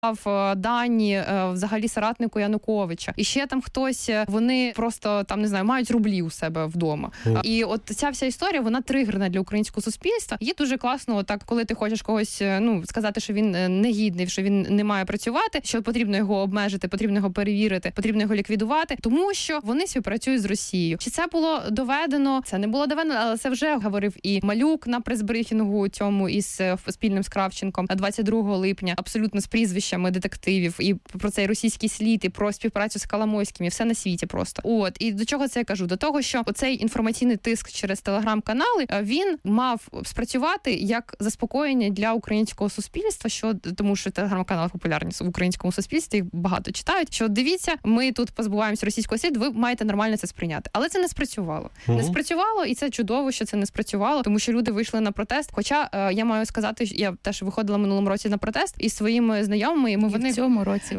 дані взагалі соратнику Януковича. І ще там хтось, вони просто там, не знаю, мають рублі у себе вдома. І от ця вся історія, вона тригерна для українського суспільства. Є дуже класно, отак, коли ти хочеш когось, сказати, що він негідний, що він не має працювати, що потрібно його обмежити, потрібно його перевірити, потрібно його ліквідувати, тому що вони співпрацюють з Росією. Чи це було доведено? Це не було доведено, але це вже говорив і Малюк на прес-брифінгу цьому із спільним з Кравченком 22 липня, абсолютно з прізвищами детективів, і про цей російський слід, і про співпрацю з Коломойським, і все на світі просто. От, і до чого це я кажу? До того, що оцей інформаційний тиск через телеграм-канали, він мав спрацювати як заспокоєння для українського суспільства, що тому що телеграм-канали популярні в українському суспільстві, їх багато читають, що дивіться, ми тут позбуваємося російського сліду, ви маєте нормально це сприйняти. Але це не спрацювало. Не спрацювало, і це чудово, що це не спрацювало, тому що люди вийшли на протест. Хоча я маю сказати, що я теж виходила минулому році на протест із своїми знайомими, і вони в цьому році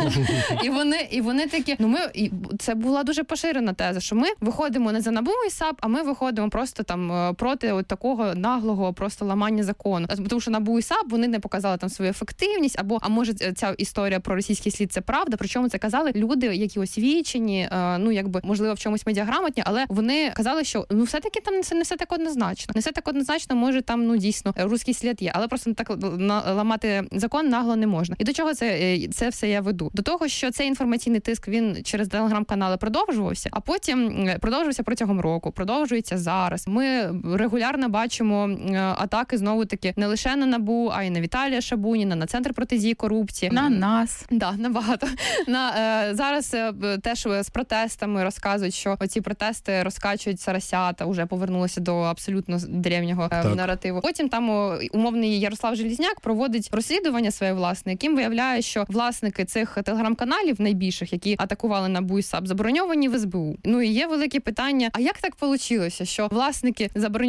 і вони такі, це була дуже поширена теза, що ми виходимо не за НАБУ і САП, а ми виходимо просто там проти от такого наглого просто ламання закону. Тому що НАБУ і САП, вони не показали там свою ефективність, а може ця історія про російський слід це правда, причому це казали люди, які освічені, можливо, в чомусь медіаграмотні, але вони казали, що все-таки там не все так однозначно. Не все так однозначно, може там, дійсно, руський слід є, але просто так ламати закон нагло не можна. І до чого це все я веду? До того, що цей інформаційний тиск, він через телеграм-канали продовжувався, а потім продовжувався протягом року, продовжується зараз. Ми регулярно бачимо атаки, знову-таки, не лише на НАБУ, а й на Віталія Шабуніна, на Центр протидії корупції. На нас. Да, набагато. Зараз теж з протестами розказують, що оці протести розкачують Сарасята, вже повернулися до абсолютно древнього наративу. Потім там умовний Ярослав Желізняк проводить розслідування своє власне, яким виявляє, що власники цих телеграм-каналів найбільших, які атакували НАБУ і САП, заброньовані в СБУ. І є велике питання, а як так вийшло, що власники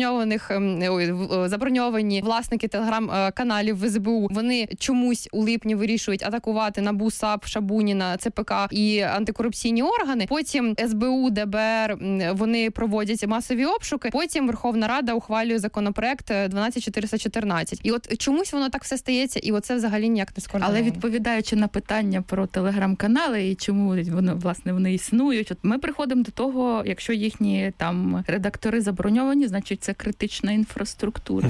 заброньовані власники телеграм-каналів в СБУ, вони чомусь у липні вирішують атакувати НАБУ, САП, Шабуніна, ЦПК і антикорупційні органи. Потім СБУ, ДБР, вони проводять масові обшуки. Потім Верховна Рада ухвалює законопроект 12414. І от чомусь воно так все стається, і оце взагалі ніяк не скоординовано. Але відповідаючи на питання про телеграм-канали і чому вони існують, от ми приходимо до того, якщо їхні там редактори заброньовані, значить це критична інфраструктура.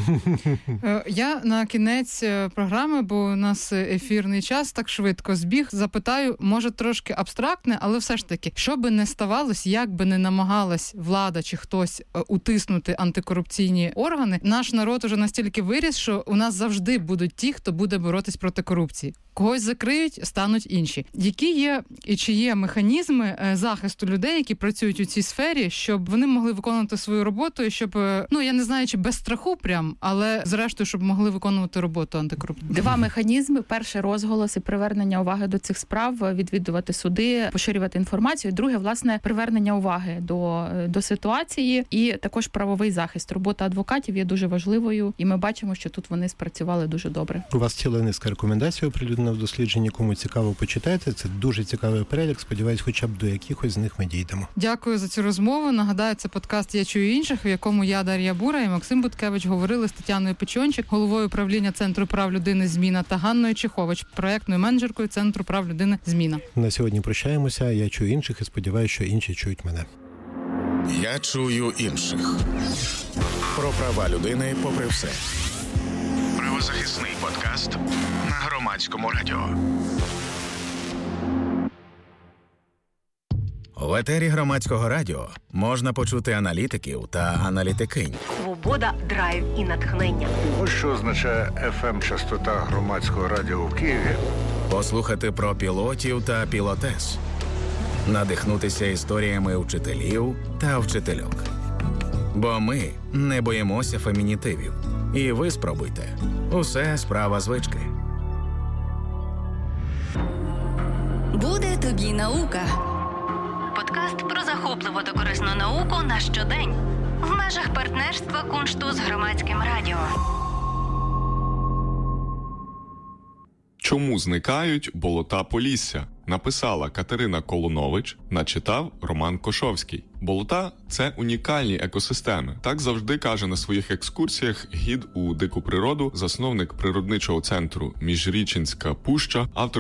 Я на кінець програми, бо у нас ефірний час так швидко збіг, запитаю, може трошки абстрактне, але все ж таки, що би не ставалось, як би не намагалась влада чи хтось утиснути антикорупційні органи, наш народ уже настільки виріс, що у нас завжди будуть ті, хто буде боротись проти корупції. Когось закриють, стануть інші. Які є і чи є механізми захисту людей, які працюють у цій сфері, щоб вони могли виконувати свою роботу і щоб, я не знаю, чи без страху прям, але зрештою, щоб могли виконувати роботу антикорупційну? Два механізми. Перший — розголос і привернення уваги до цих справ, відвідувати суди, поширювати інформацію. Друге, власне, привернення уваги до ситуації і також правовий захист. Робота адвокатів є дуже важливою, і ми бачимо, що тут вони спрацювали дуже добре. У вас ціла низка рекомендацій оприлюднена в дослідженні, кому цікаво, почитайте. Це дуже цікавий перелік. Сподіваюсь, хоча б до якихось з них ми дійдемо. Дякую за цю розмову. Нагадаю, це подкаст «Я чую інших», в якому я, Дар'я Бура і Максим Буткевич говорили з Тетяною Печончик, головою управління Центру прав людини «Зміна», та Ганною Чехович, проєктною менеджеркою Центру прав людини «Зміна». На сьогодні прощаємося. Я чую інших і сподіваюся, що інші чують мене. Я чую інших. Про права людини попри все. Правозахисний подкаст на Громадському радіо. В етері Громадського радіо можна почути аналітиків та аналітикинь. Свобода, драйв і натхнення. Ось що означає FM-частота Громадського радіо в Києві. Послухати про пілотів та пілотес. Надихнутися історіями вчителів та вчительок. Бо ми не боїмося фемінітивів. І ви спробуйте. Усе справа звички. Буде тобі наука. Подкаст про захопливу та корисну науку на щодень. В межах партнерства Куншту з Громадським радіо. Чому зникають болота Полісся? Написала Катерина Колунович, начитав Роман Кошовський. Болота – це унікальні екосистеми. Так завжди каже на своїх екскурсіях гід у дику природу, засновник природничого центру Міжрічинська пуща, автор